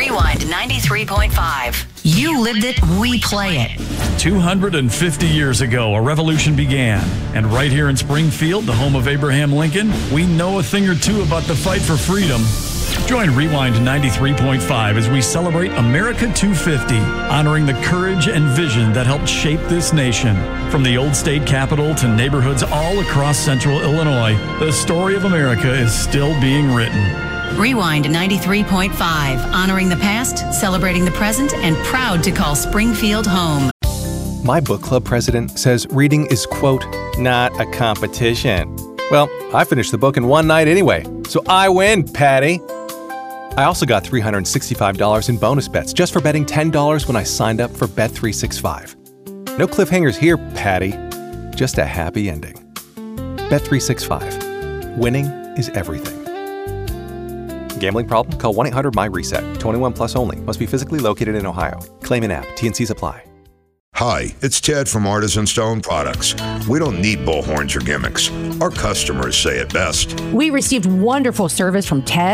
Rewind 93.5. You lived it, we play it. 250 years ago, a revolution began. And right here in Springfield, the home of Abraham Lincoln, we know a thing or two about the fight for freedom. Join Rewind 93.5 as we celebrate America 250, honoring the courage and vision that helped shape this nation. From the old state capitol to neighborhoods all across central Illinois, the story of America is still being written. Rewind 93.5, honoring the past, celebrating the present, and proud to call Springfield home. My book club president says reading is, quote, not a competition. Well, I finished the book in one night anyway, so I win, Patty. I also got $365 in bonus bets just for betting $10 when I signed up for Bet365. No cliffhangers here, Patty. Just a happy ending. Bet365. Winning is everything. Gambling problem? Call 1-800-MY-RESET. 21 plus only. Must be physically located in Ohio. Claim in app. T&Cs apply. Hi, it's Ted from Artisan Stone Products. We don't need bullhorns or gimmicks. Our customers say it best. We received wonderful service from Ted